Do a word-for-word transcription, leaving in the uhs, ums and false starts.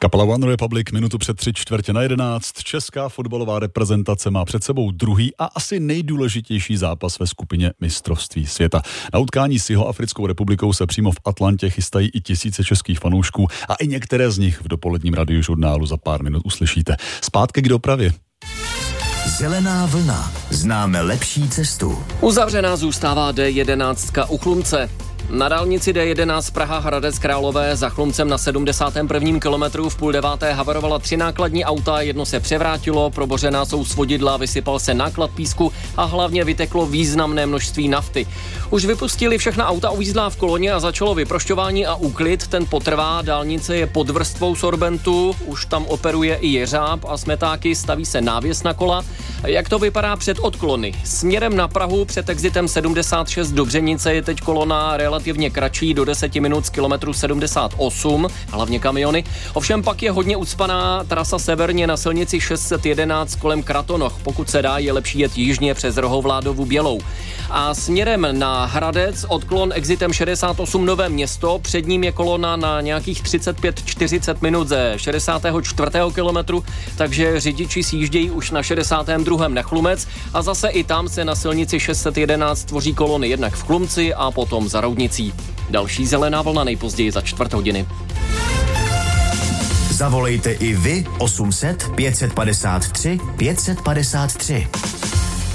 Kapela One Republic minutu před tři čtvrtě na jedenáct. Česká fotbalová reprezentace má před sebou druhý a asi nejdůležitější zápas ve skupině mistrovství světa. Na utkání s Jihoafrickou republikou se přímo v Atlantě chystají i tisíce českých fanoušků a i některé z nich v dopoledním radiožurnálu za pár minut uslyšíte. Zpátky k dopravě. Zelená vlna. Známe lepší cestu. Uzavřená zůstává D jedenáct u Chlumce. Na dálnici D jedenáct Praha Hradec Králové za Chlumcem na sedmdesátém prvním kilometru v půl deváté havarovala tři nákladní auta, jedno se převrátilo, probořená jsou svodidla, vysypal se náklad písku a hlavně vyteklo významné množství nafty. Už vypustili všechna auta uvízlá v koloně a začalo vyprošťování a úklid, ten potrvá, dálnice je pod vrstvou sorbentu, už tam operuje i jeřáb a smetáky, staví se návěs na kola. Jak to vypadá před odklony? Směrem na Prahu před exitem sedmdesát šest do Břenice je teď kolona relativně kratší, do deseti minut z kilometru sedmdesát osm, hlavně kamiony. Ovšem pak je hodně ucpaná trasa severně na silnici šest set jedenáct kolem Kratonoch. Pokud se dá, je lepší jet jižně přes Rohovládovu Bělou. A směrem na Hradec odklon exitem šedesát osm Nové Město, před ním je kolona na nějakých třicet pět čtyřicet minut ze šedesátého čtvrtého kilometru, takže řidiči sjíždějí už na šedesátém druhém na Chlumec a zase i tam se na silnici šest set jedenáct tvoří kolony jednak v Chlumci a potom za Roudnicí. Další zelená vlna nejpozději za čtvrt hodiny. Zavolejte i vy osm set pět set padesát tři pět set padesát tři.